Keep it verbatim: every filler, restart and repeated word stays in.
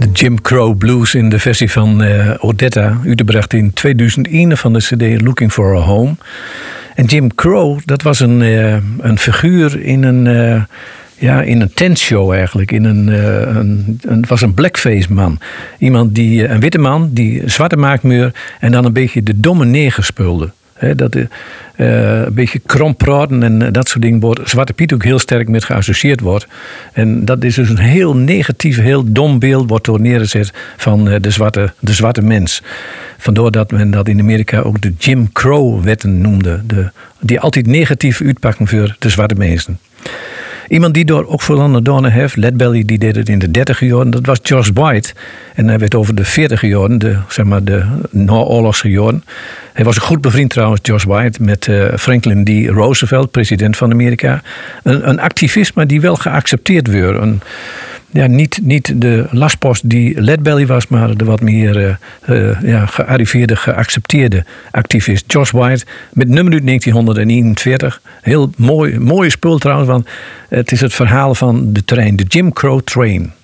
De Jim Crow Blues in de versie van uh, Odetta, uitgebracht in tweeduizend één van de cd Looking for a Home. En Jim Crow, dat was een, uh, een figuur in een, uh, ja, in een tentshow eigenlijk. In een, uh, een, een, het was een blackface man. Iemand die, een witte man, die zwarte maakmuur en dan een beetje de domme neger speelde. He, dat uh, een beetje krom praten en dat soort dingen wordt Zwarte Piet ook heel sterk met geassocieerd wordt. En dat is dus een heel negatief, heel dom beeld wordt door neergezet van uh, de, zwarte, de zwarte mens. Vandaar dat men dat in Amerika ook de Jim Crow-wetten noemde. De, die altijd negatief uitpakken voor de zwarte mensen. Iemand die door ook veel gedaan heeft, Lead Belly, die deed het in de dertiger jaren, dat was George White. En hij werd over de veertiger jaren, de, zeg maar de naoorlogse jaren. Hij was een goed bevriend trouwens, George White, met uh, Franklin D. Roosevelt, president van Amerika. Een, een activist, maar die wel geaccepteerd werd. Een, ja, niet, niet de lastpost die Lead Belly was, maar de wat meer uh, uh, ja, gearriveerde, geaccepteerde activist. George White, met nummer uit negentien eenenveertig. Heel mooi, mooie spul trouwens, want het is het verhaal van de trein, de Jim Crow Train.